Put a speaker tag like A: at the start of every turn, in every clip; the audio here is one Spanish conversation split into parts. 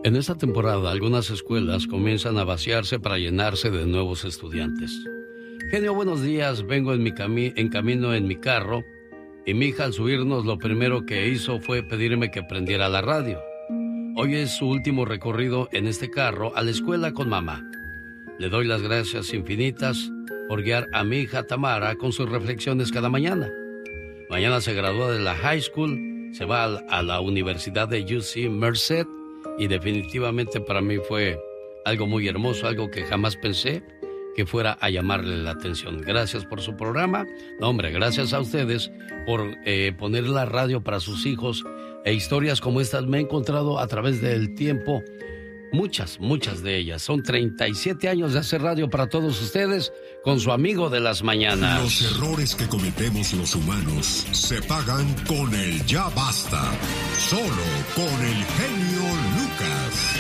A: En esta temporada, algunas escuelas comienzan a vaciarse para llenarse de nuevos estudiantes. Genio, buenos días. Vengo en camino en mi carro y mi hija al subirnos lo primero que hizo fue pedirme que prendiera la radio. Hoy es su último recorrido en este carro a la escuela con mamá. Le doy las gracias infinitas por guiar a mi hija Tamara con sus reflexiones cada mañana. Mañana se gradúa de la high school, se va a la Universidad de UC Merced y definitivamente para mí fue algo muy hermoso, algo que jamás pensé que fuera a llamarle la atención. Gracias por su programa. No, hombre, gracias a ustedes por poner la radio para sus hijos e historias como estas me he encontrado a través del tiempo. Muchas de ellas. Son 37 años de hacer radio para todos ustedes con su amigo de las mañanas.
B: Los errores que cometemos los humanos se pagan con el ya basta. Solo con el genio Lucas.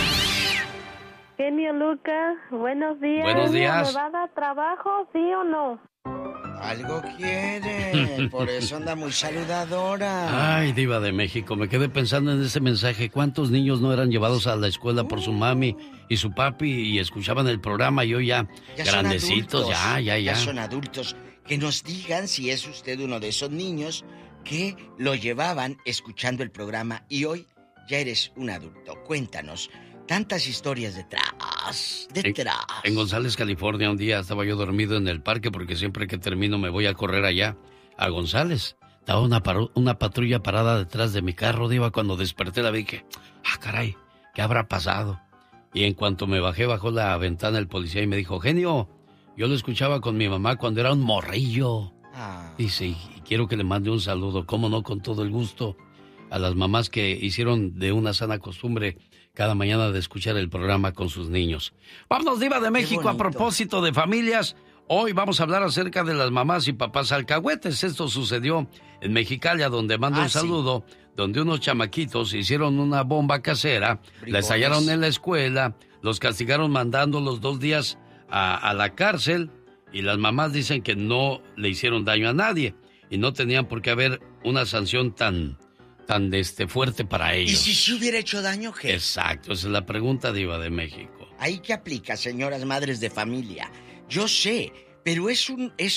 C: Genio Lucas, buenos días.
A: Buenos días.
C: ¿Me va a dar trabajo, sí o no?
D: Algo quiere, por eso anda muy saludadora.
A: Ay, diva de México, me quedé pensando en ese mensaje. ¿Cuántos niños no eran llevados a la escuela por su mami y su papi y escuchaban el programa y hoy ya grandecitos, ya
D: son adultos. Que nos digan si es usted uno de esos niños que lo llevaban escuchando el programa y hoy ya eres un adulto. Cuéntanos. Tantas historias detrás.
A: En González, California, un día estaba yo dormido en el parque porque siempre que termino me voy a correr allá, a González. Estaba una patrulla parada detrás de mi carro, diva. Cuando desperté la vi y dije, caray, ¿qué habrá pasado? Y en cuanto me bajé, bajó la ventana el policía y me dijo, genio, yo lo escuchaba con mi mamá cuando era un morrillo. Dice, y quiero que le mande un saludo, cómo no, con todo el gusto, a las mamás que hicieron de una sana costumbre cada mañana de escuchar el programa con sus niños. Vámonos, diva de México, a propósito de familias. Hoy vamos a hablar acerca de las mamás y papás alcahuetes. Esto sucedió en Mexicali, donde mando un saludo, donde unos chamaquitos hicieron una bomba casera, les hallaron en la escuela, los castigaron mandándolos 2 días a la cárcel y las mamás dicen que no le hicieron daño a nadie y no tenían por qué haber una sanción tan fuerte para ellos.
D: ¿Y si se hubiera hecho daño, qué?
A: Exacto, esa es la pregunta, diva de México.
D: Ahí que aplica, señoras madres de familia. Yo sé, pero es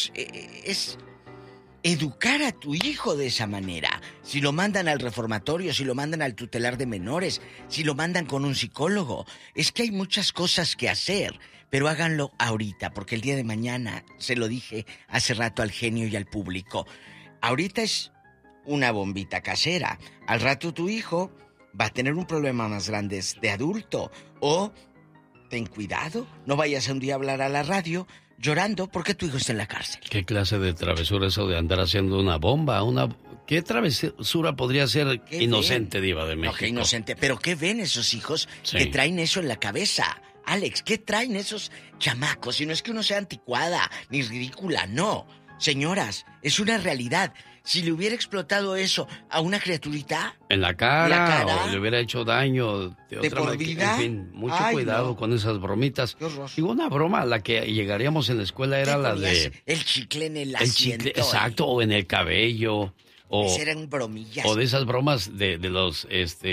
D: educar a tu hijo de esa manera. Si lo mandan al reformatorio, si lo mandan al tutelar de menores, si lo mandan con un psicólogo. Es que hay muchas cosas que hacer, pero háganlo ahorita, porque el día de mañana, se lo dije hace rato al genio y al público, ahorita es una bombita casera. Al rato tu hijo va a tener un problema más grande de adulto. O ten cuidado, no vayas a un día a hablar a la radio llorando porque tu hijo está en la cárcel.
A: ¿Qué clase de travesura eso de andar haciendo una bomba? ¿Qué travesura podría ser inocente, diva de México?
D: No, que inocente, pero ¿qué ven esos hijos que traen eso en la cabeza? Alex, ¿qué traen esos chamacos? Y no es que uno sea anticuada ni ridícula, no. Señoras, es una realidad. Si le hubiera explotado eso a una criaturita
A: en la cara o le hubiera hecho daño de otra
D: por vida,
A: en fin, mucho cuidado con esas bromitas. Y una broma a la que llegaríamos en la escuela era la de
D: el chicle en el asiento.
A: Exacto, o en el cabello, o
D: eran bromillas.
A: O de esas bromas de los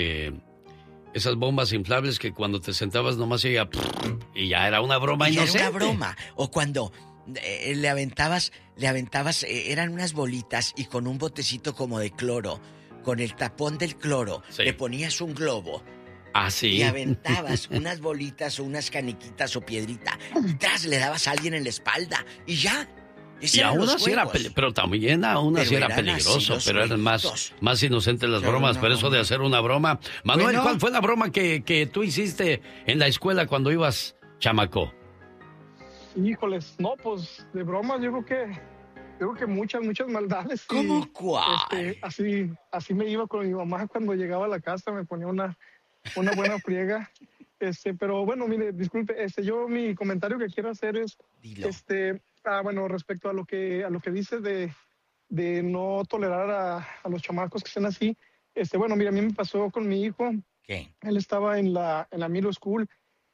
A: esas bombas inflables que cuando te sentabas nomás se iba y ya era una broma inocente.
D: Era una broma. O cuando le aventabas, eran unas bolitas y con un botecito como de cloro, con el tapón del cloro, le ponías un globo.
A: Sí.
D: Y aventabas unas bolitas o unas caniquitas o piedrita y tras le dabas a alguien en la espalda y ya.
A: Y aún así era pero también aún así era peligroso, pero eran más inocentes las bromas, pero eso de hacer una broma. Manuel, ¿cuál fue la broma que tú hiciste en la escuela cuando ibas chamaco?
E: Híjoles, no, pues de bromas yo creo que muchas maldades.
D: ¿Cómo cuál?
E: Así me iba con mi mamá cuando llegaba a la casa, me ponía una buena friega. Pero bueno, mire, disculpe, yo mi comentario que quiero hacer es,
D: dilo.
E: Bueno, respecto a lo que dices de no tolerar a los chamacos que estén así. Bueno, mira, a mí me pasó con mi hijo.
D: ¿Qué?
E: Él estaba en la middle school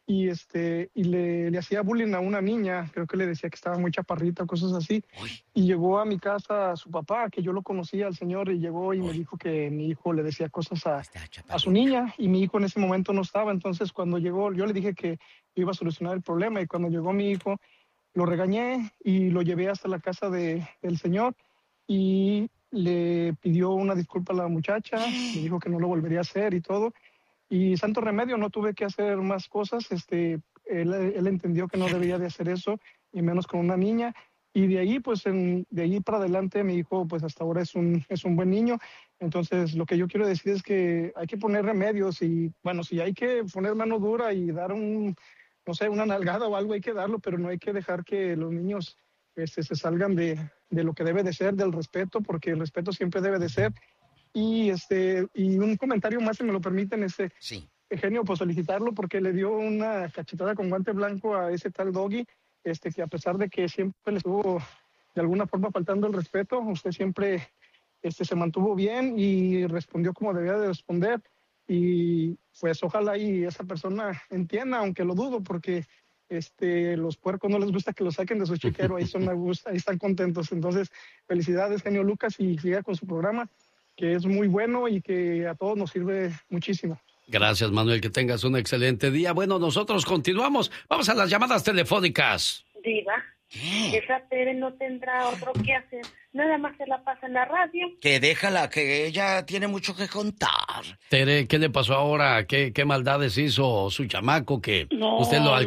E: y le hacía bullying a una niña, creo que le decía que estaba muy chaparrita, cosas así, y llegó a mi casa su papá, que yo lo conocía al señor, y llegó y me dijo que mi hijo le decía cosas a su niña, y mi hijo en ese momento no estaba. Entonces cuando llegó, yo le dije que iba a solucionar el problema, y cuando llegó mi hijo, lo regañé y lo llevé hasta la casa del señor, y le pidió una disculpa a la muchacha, me dijo que no lo volvería a hacer y todo. Y santo remedio, no tuve que hacer más cosas. Él entendió que no debía de hacer eso, y menos con una niña. Y de ahí, pues, de ahí para adelante, mi hijo, pues, hasta ahora es un buen niño. Entonces, lo que yo quiero decir es que hay que poner remedios y, bueno, si hay que poner mano dura y dar no sé, una nalgada o algo, hay que darlo, pero no hay que dejar que los niños se salgan de lo que debe de ser, del respeto, porque el respeto siempre debe de ser. Y un comentario más, si me lo permiten,
D: Sí.
E: Genio, pues solicitarlo porque le dio una cachetada con guante blanco a ese tal Doggy, que a pesar de que siempre le estuvo de alguna forma faltando el respeto, usted siempre se mantuvo bien y respondió como debía de responder. Y pues ojalá y esa persona entienda, aunque lo dudo, porque los puercos no les gusta que lo saquen de su chiquero, ahí están contentos. Entonces, felicidades, genio Lucas, y siga con su programa, que es muy bueno y que a todos nos sirve muchísimo.
A: Gracias, Manuel, que tengas un excelente día. Bueno, nosotros continuamos. Vamos a las llamadas telefónicas.
C: Diva, esa Tere no tendrá otro que hacer. Nada más se la pasa en la radio.
D: Que déjala, que ella tiene mucho que contar.
A: Tere, ¿qué le pasó ahora? ¿Qué maldades hizo su chamaco que usted lo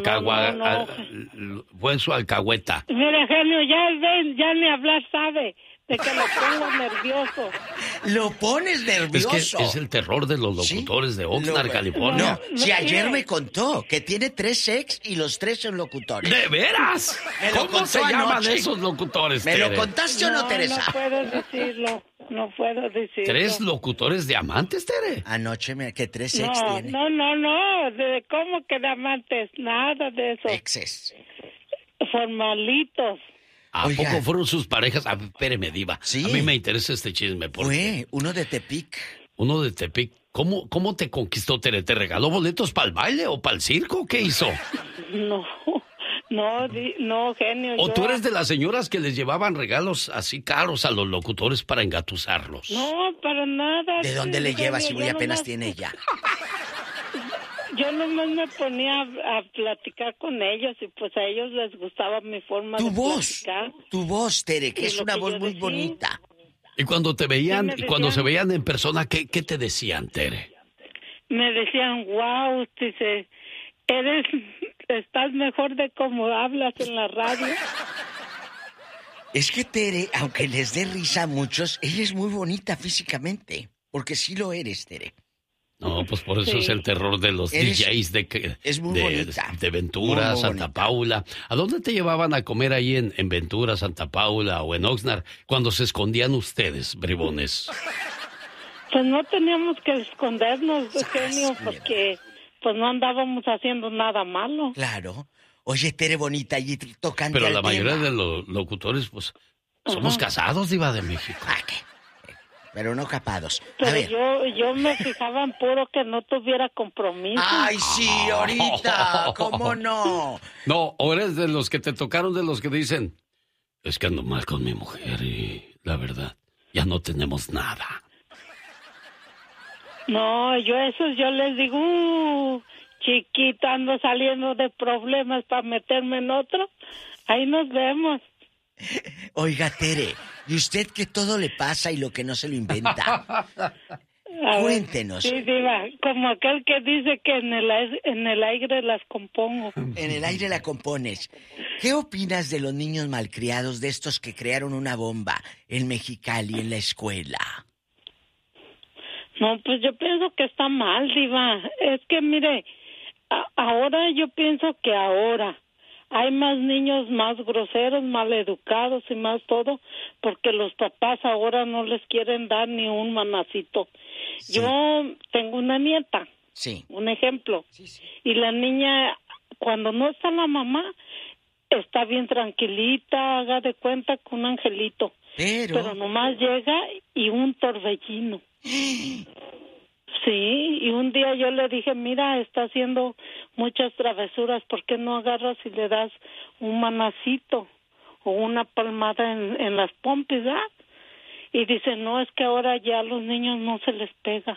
A: fue su alcahueta?
F: Mira, genio, ya ni hablar sabe. De que lo pongo nervioso.
D: ¿Lo pones nervioso?
A: Es que es el terror de los locutores de Oxnard, California.
D: No, si ayer me contó que tiene 3 ex y los 3 son locutores.
A: ¿De veras? ¿Cómo se llaman esos locutores,
D: ¿Me
A: Tere?
D: lo contaste o no, Teresa?
F: No puedo decirlo.
A: 3 locutores de amantes, Tere?
D: Anoche que 3 ex tiene.
F: No. ¿Cómo que de amantes? Nada de eso.
D: Exes.
F: Formalitos.
A: ¿A poco fueron sus parejas? Espéreme, Diva.
D: Sí.
A: A mí me interesa este chisme.
D: Fue uno de Tepic.
A: Uno de Tepic. ¿Cómo te conquistó, Tere? ¿Te regaló boletos para el baile o para el circo? ¿Qué hizo?
F: No, genio.
A: ¿O tú eres de las señoras que les llevaban regalos así caros a los locutores para engatusarlos?
F: No, para nada.
D: ¿De dónde le llevas si muy apenas tiene ella?
F: Yo nomás me ponía a platicar con ellos y pues a ellos les gustaba mi forma de platicar.
D: Tu voz, Tere, que es una voz muy bonita.
A: Y cuando te veían,
F: Sí,
A: cuando se veían en persona, ¿qué te decían, Tere?
F: Me decían, wow, dice, estás mejor de cómo hablas en la radio.
D: Es que Tere, aunque les dé risa a muchos, ella es muy bonita físicamente. Porque sí lo eres, Tere.
A: No, pues por eso es el terror de los DJs de Ventura,
D: muy
A: Santa Paula. ¿A dónde te llevaban a comer ahí en Ventura, Santa Paula o en Oxnard cuando se escondían ustedes, bribones?
F: Pues no teníamos que escondernos, genio, porque pues no andábamos haciendo nada malo.
D: Claro. Oye, Tere bonita, y tocando.
A: Pero la mayoría de los locutores, pues, somos casados, Diva de México.
D: Pero no capados.
F: Pero
D: a ver.
F: yo me fijaba en puro que no tuviera compromiso.
D: ¡Ay, sí, ahorita! ¿Cómo no?
A: No, o eres de los que te tocaron, de los que dicen, es que ando mal con mi mujer y la verdad, ya no tenemos nada.
F: No, yo les digo, chiquita, ando saliendo de problemas para meterme en otro. Ahí nos vemos.
D: Oiga, Tere, ¿y usted que todo le pasa y lo que no se lo inventa? Cuéntenos.
F: Sí, Diva, como aquel que dice que en el aire las compongo.
D: En el aire la compones. ¿Qué opinas de los niños malcriados, de estos que crearon una bomba en Mexicali en la escuela?
F: No, pues yo pienso que está mal, Diva. Es que, mire, ahora yo pienso que ahora hay más niños más groseros, mal educados y más todo, porque los papás ahora no les quieren dar ni un manacito. Sí. Yo tengo una nieta, un ejemplo, y la niña, cuando no está la mamá, está bien tranquilita, haga de cuenta con un angelito. Pero nomás llega y un torbellino. Sí, y un día yo le dije, mira, está haciendo muchas travesuras, ¿por qué no agarras y le das un manacito o una palmada en las pompis, ¿verdad? Y dice, no, es que ahora ya a los niños no se les pega.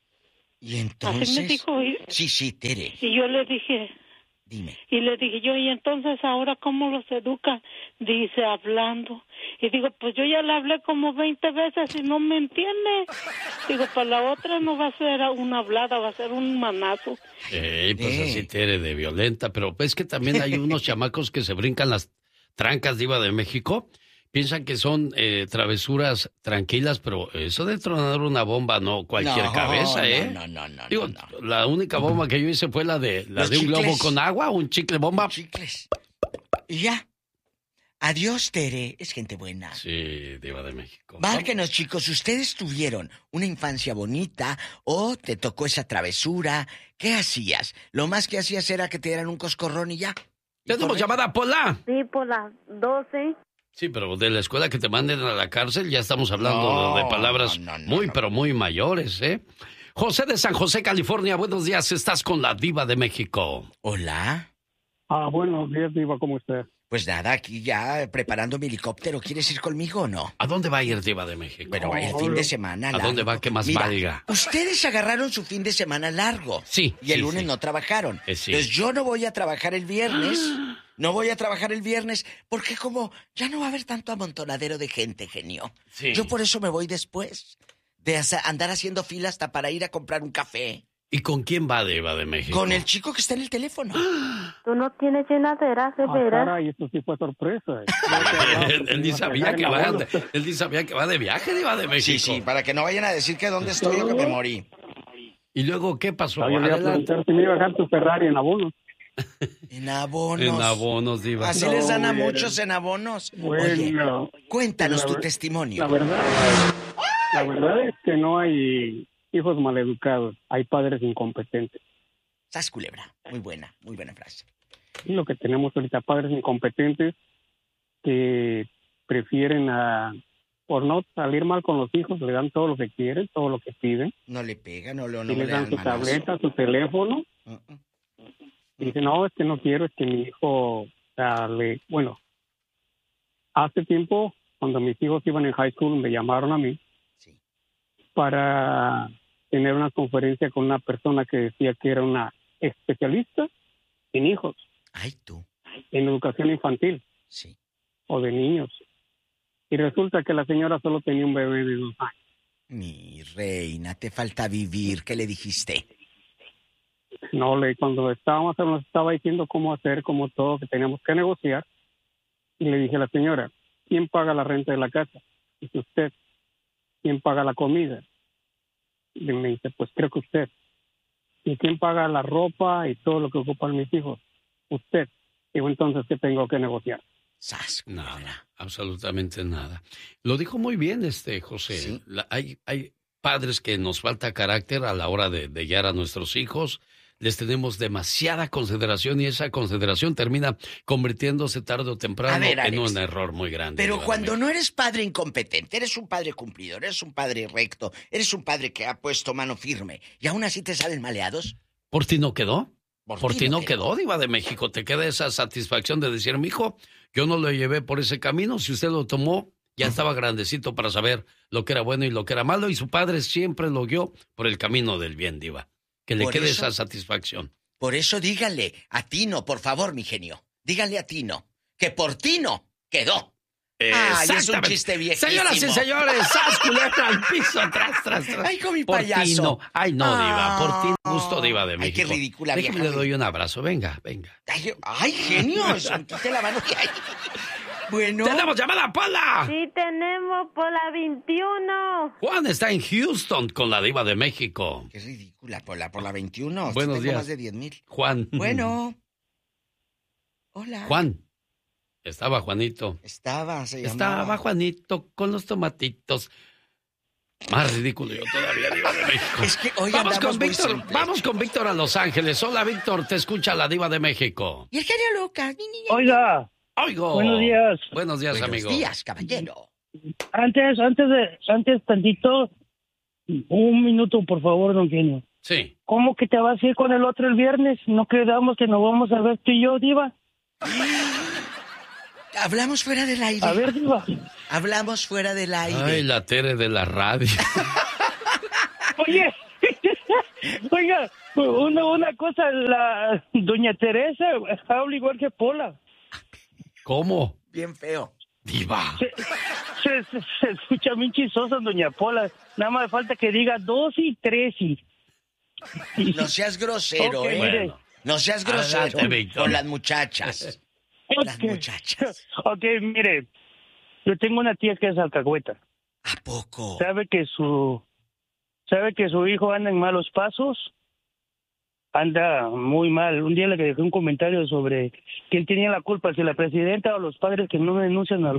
D: Y entonces...
F: Así me dijo.
D: Sí, Tere.
F: Y yo le dije...
D: Dime.
F: Y le dije yo, ¿y entonces ahora cómo los educan? Dice, hablando. Y digo, pues yo ya le hablé como 20 veces y no me entiende. Digo, para la otra no va a ser una hablada, va a ser un manazo.
A: Pues así Tere de violenta, pero es que también hay unos chamacos que se brincan las trancas, Diva de México. Piensan que son travesuras tranquilas, pero eso de tronar una bomba, no cualquier cabeza, ¿eh?
D: No.
A: Digo, la única bomba que yo hice fue la de un globo con agua, un chicle bomba.
D: Chicles. Y ya. Adiós, Tere. Es gente buena.
A: Sí, Diva de México.
D: Márquenos, chicos. ¿Ustedes tuvieron una infancia bonita o te tocó esa travesura? ¿Qué hacías? Lo más que hacías era que te dieran un coscorrón y ya.
A: ¿Tenemos llamada, Pola?
G: Sí, por las 12.
A: Sí, pero de la escuela que te manden a la cárcel ya estamos hablando de palabras pero muy mayores, ¿eh? José de San José, California, buenos días, estás con la Diva de México.
D: Hola.
H: Buenos días, Diva, ¿cómo estás?
D: Pues nada, aquí ya preparando mi helicóptero. ¿Quieres ir conmigo o no?
A: ¿A dónde va a ir Diva de México?
D: Bueno, vaya el fin de semana largo.
A: ¿A dónde va que más
D: Mira,
A: valga?
D: Ustedes agarraron su fin de semana largo.
A: Sí.
D: Y el lunes no trabajaron.
A: Sí.
D: Entonces yo no voy a trabajar el viernes. No voy a trabajar el viernes porque como ya no va a haber tanto amontonadero de gente, genio.
A: Sí.
D: Yo por eso me voy después de andar haciendo fila hasta para ir a comprar un café.
A: ¿Y con quién va Diva de México?
D: Con el chico que está en el teléfono.
G: Tú no tienes llenadera, ¿se verá?
H: Caray, esto sí fue sorpresa.
A: Él ni sabía que va de viaje, Diva de México.
D: Sí, para que no vayan a decir que dónde estoy o que me morí.
A: ¿Y luego qué pasó?
H: Yo voy a preguntar si me iba a dejar tu Ferrari en abonos.
D: En abonos.
A: En abonos, Diva.
D: Así les dan a muchos en abonos.
H: Bueno,
D: oye, cuéntanos tu testimonio.
H: La verdad es que no hay hijos maleducados, hay padres incompetentes.
D: Sas culebra, muy buena frase.
H: Y lo que tenemos ahorita, padres incompetentes que prefieren por no salir mal con los hijos, le dan todo lo que quieren, todo lo que piden.
D: No le pegan, no
H: y le dan su tableta, su teléfono. Y dice, no, es que no quiero, es que mi hijo, bueno, hace tiempo, cuando mis hijos iban en high school, me llamaron a mí para tener una conferencia con una persona que decía que era una especialista en hijos.
D: Ay, tú.
H: En educación infantil.
D: Sí.
H: O de niños. Y resulta que la señora solo tenía un bebé de 2 años.
D: Mi reina, te falta vivir. ¿Qué le dijiste?
H: No, cuando estábamos, nos estaba diciendo cómo hacer, cómo todo, que teníamos que negociar. Y le dije a la señora, ¿quién paga la renta de la casa? Dice usted. ¿Quién paga la comida? Y me dice, pues creo que usted. ¿Y quién paga la ropa y todo lo que ocupan mis hijos? Usted. Digo, entonces, ¿qué tengo que negociar?
A: Nada, absolutamente nada. Lo dijo muy bien José. ¿Sí? Hay padres que nos falta carácter a la hora de guiar a nuestros hijos. Les tenemos demasiada consideración y esa consideración termina convirtiéndose tarde o temprano en un error muy grande.
D: Pero cuando no eres padre incompetente, eres un padre cumplidor, eres un padre recto, eres un padre que ha puesto mano firme y aún así te salen maleados.
A: ¿Por ti no quedó? Por ti no quedó, Diva de México. Te queda esa satisfacción de decir, mijo, yo no lo llevé por ese camino. Si usted lo tomó, ya estaba grandecito para saber lo que era bueno y lo que era malo. Y su padre siempre lo guió por el camino del bien, Diva. Que le quede esa satisfacción.
D: Por eso díganle a Tino, por favor, mi genio. Díganle a Tino que por Tino quedó. Ay, es un chiste viejísimo.
A: Señoras y señores, ¡sas, culebra al piso! Tras.
D: Ay, con mi
A: por
D: payaso.
A: Tino. Ay, no, Diva, por ti gusto, Diva de México.
D: Ay, qué ridícula vieja.
A: Déjame le doy un abrazo, venga.
D: Ay, genio, quítate la mano que hay. Bueno.
A: ¡Tenemos llamada, Pola!
G: Sí, tenemos Pola 21.
A: Juan está en Houston con la Diva de México.
D: Qué ridícula, Pola, por la 21.
A: Buenos días.
D: Más de 10,000.
A: Juan.
D: Bueno. Hola.
A: Juan. Estaba Juanito.
D: Estaba
A: Juanito con los tomatitos. Más ridículo yo todavía, Diva de México.
D: Es que hoy
A: vamos con Víctor a Los Ángeles. Hola, Víctor, te escucha la Diva de México.
D: Y el genio Lucas.
I: Oiga.
A: Oigo.
I: Buenos días.
A: Buenos días, amigo.
D: Buenos días, caballero.
I: Antes tantito, un minuto, por favor, don Genio.
A: Sí.
I: ¿cómo que te vas a ir con el otro el viernes? ¿No quedamos que nos vamos a ver tú y yo, Diva?
D: Hablamos fuera del aire.
I: A ver, Diva.
D: Hablamos fuera del aire.
A: Ay, la Tere de la radio.
I: Oye, oiga, una cosa, la doña Teresa habla igual que Pola.
A: ¿Cómo?
D: Bien feo.
A: Diva.
I: Se escucha bien chistoso, doña Pola. Nada más falta que diga 2 y 3 y...
D: No seas grosero,
I: Okay,
A: bueno.
D: No seas grosero
A: Adelante, Víctor.
D: con las muchachas. Las muchachas.
I: Ok, mire, yo tengo una tía que es alcahueta.
D: ¿A poco?
I: Sabe que su hijo anda en malos pasos, anda muy mal. Un día le dejé un comentario sobre que él tenía la culpa, si la presidenta o los padres que no denuncian a